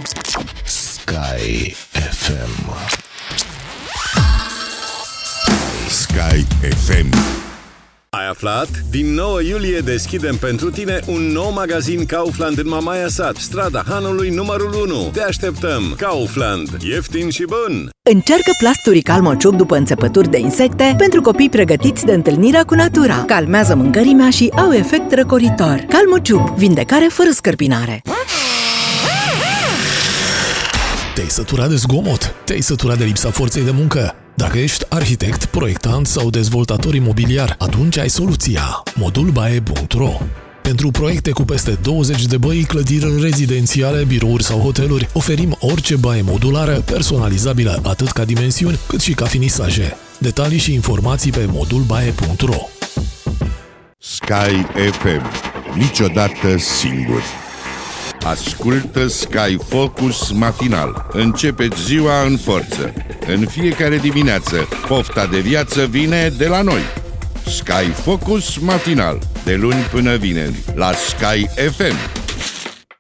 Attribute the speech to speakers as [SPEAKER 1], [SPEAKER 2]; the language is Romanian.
[SPEAKER 1] Sky FM.
[SPEAKER 2] Sky FM.
[SPEAKER 3] Ai aflat? Din 9 iulie deschidem pentru tine un nou magazin Kaufland în Mamaia Sat, strada Hanului numărul 1. Te așteptăm! Kaufland. Ieftin și bun!
[SPEAKER 4] Încearcă plasturi Calmociuc după înțepături de insecte pentru copii pregătiți de întâlnirea cu natura. Calmează mâncărimea și au efect răcoritor. Calmociuc. Vindecare fără scărpinare.
[SPEAKER 1] Te-ai săturat de zgomot? Te-ai săturat de lipsa forței de muncă? Dacă ești arhitect, proiectant sau dezvoltator imobiliar, atunci ai soluția. Modulbae.ro. Pentru proiecte cu peste 20 de băi, clădiri rezidențiale, birouri sau hoteluri, oferim orice baie modulară, personalizabilă atât ca dimensiuni, cât și ca finisaje. Detalii și informații pe modulbae.ro.
[SPEAKER 2] Sky FM. Niciodată singur. Ascultă Sky Focus matinal. Începeți ziua în forță. În fiecare dimineață, pofta de viață vine de la noi. Sky Focus matinal. De luni până vineri. La Sky FM.